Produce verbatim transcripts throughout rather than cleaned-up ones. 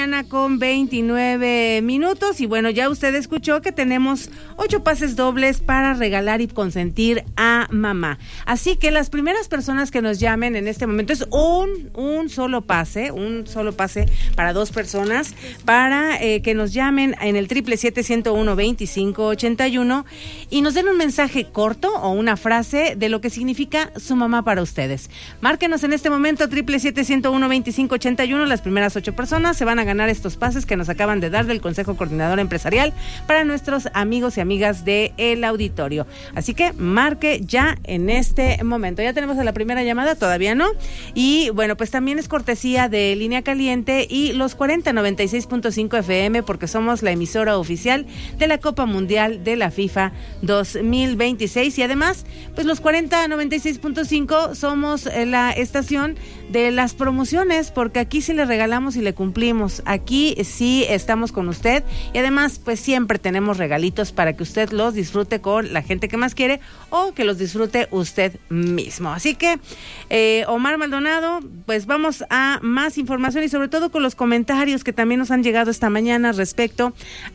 Con veintinueve minutos y bueno, ya usted escuchó que tenemos ocho pases dobles para regalar y consentir a mamá. Así que las primeras personas que nos llamen en este momento es un, un solo pase, un solo pase para dos personas, para eh, que nos llamen en el triple siete ciento uno veinticinco ochenta y uno y nos den un mensaje corto o una frase de lo que significa su mamá para ustedes. Márquenos en este momento triple siete ciento uno veinticinco ochenta y uno, las primeras ocho personas se van a ganar estos pases que nos acaban de dar del Consejo Coordinador Empresarial para nuestros amigos y amigas del auditorio. Así que marque ya en este momento. Ya tenemos a la primera llamada, todavía no. Y bueno, pues también es cortesía de Línea Caliente y los cuarenta noventa y seis punto cinco F M, porque somos la emisora oficial de la Copa Mundial de la FIFA dos mil veintiséis. Y además, pues los cuarenta noventa y seis punto cinco somos la estación de las promociones, porque aquí sí le regalamos y le cumplimos. Aquí sí estamos con usted y además pues siempre tenemos regalitos para que usted los disfrute con la gente que más quiere o que los disfrute usted mismo. Así que eh, Omar Maldonado, pues vamos a más información y sobre todo con los comentarios que también nos han llegado esta mañana respecto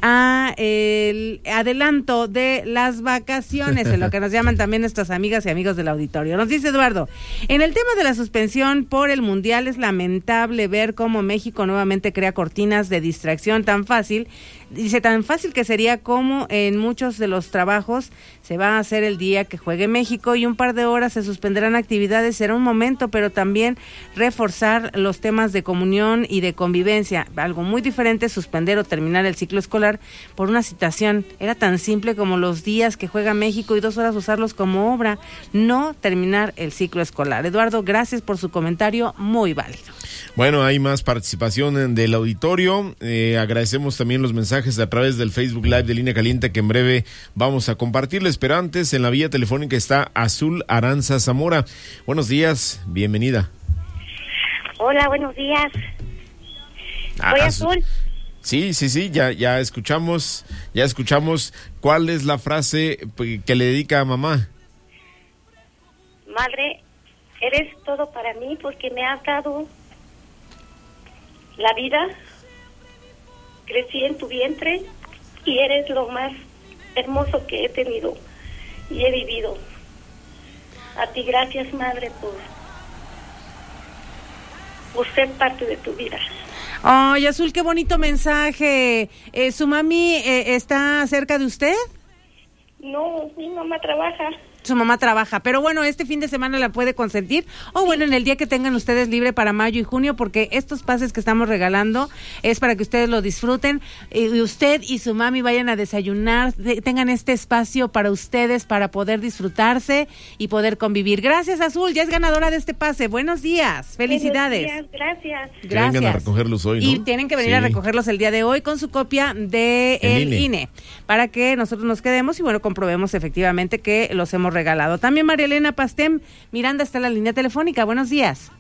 a el adelanto de las vacaciones, en lo que nos llaman también nuestras amigas y amigos del auditorio. Nos dice Eduardo, en el tema de la suspensión por el Mundial es lamentable ver cómo México nuevamente crea cortinas de distracción tan fácil, dice tan fácil que sería como en muchos de los trabajos se va a hacer el día que juegue México y un par de horas se suspenderán actividades, será un momento, pero también reforzar los temas de comunión y de convivencia, algo muy diferente suspender o terminar el ciclo escolar por una citación, era tan simple como los días que juega México y dos horas usarlos como obra, no terminar el ciclo escolar. Eduardo, gracias por su comentario, muy válido. Bueno, hay más participación del auditorio, eh, agradecemos también los mensajes a través del Facebook Live de Línea Caliente que en breve vamos a compartirles, pero antes en la vía telefónica está Azul Aranza Zamora. Buenos días, bienvenida. Hola, buenos días. Ah, Soy Azul. Azul. Sí, sí, sí, ya, ya escuchamos, ya escuchamos cuál es la frase que le dedica a mamá. Madre, eres todo para mí porque me has dado la vida, crecí en tu vientre y eres lo más hermoso que he tenido y he vivido. A ti gracias, madre, por, por ser parte de tu vida. Ay, Azul, qué bonito mensaje. Eh, ¿Su mami eh, está cerca de usted? No, mi mamá trabaja. Su mamá trabaja, pero bueno, este fin de semana la puede consentir, o bueno, en el día que tengan ustedes libre para mayo y junio, porque estos pases que estamos regalando es para que ustedes lo disfruten, y usted y su mami vayan a desayunar, de, tengan este espacio para ustedes, para poder disfrutarse y poder convivir. Gracias, Azul, ya es ganadora de este pase, buenos días, felicidades. Buenos días, gracias. Que Gracias. vengan a recogerlos hoy, ¿no? Y tienen que venir Sí. a recogerlos el día de hoy con su copia de el, el I N E. I N E, para que nosotros nos quedemos y bueno, comprobemos efectivamente que los hemos regalado. También María Elena Pastem Miranda está en la línea telefónica. Buenos días.